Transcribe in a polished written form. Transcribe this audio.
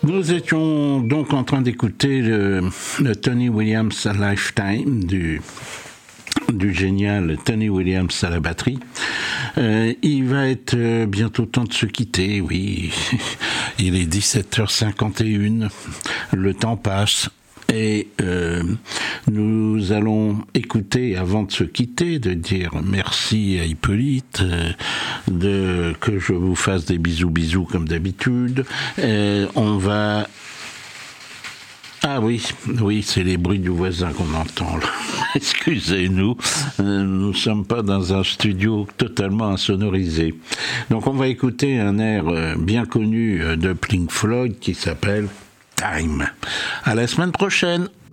Nous étions donc en train d'écouter le Tony Williams Lifetime du génial Tony Williams à la batterie. Il va être bientôt temps de se quitter, oui. Il est 17h51, le temps passe. Et nous allons écouter, avant de se quitter, de dire merci à Hippolyte, que je vous fasse des bisous comme d'habitude. On va... Ah oui, c'est les bruits du voisin qu'on entend là. Excusez-nous, nous ne sommes pas dans un studio totalement insonorisé. Donc on va écouter un air bien connu de Pink Floyd qui s'appelle Time. À la semaine prochaine.